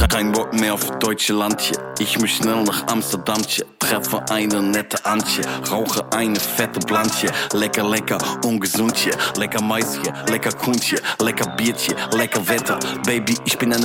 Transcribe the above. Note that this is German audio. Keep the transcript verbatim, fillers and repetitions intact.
Kein Bock mehr auf deutsche Landje. Ich muss schnell nach Amsterdamtje. Treffe eine nette Antje. Rauche eine fette Blantje. Lecker, lecker, ungesundje. Lecker Maisje, lecker Kuntje. Lecker Biertje, lecker Wetter. Baby, ich bin eine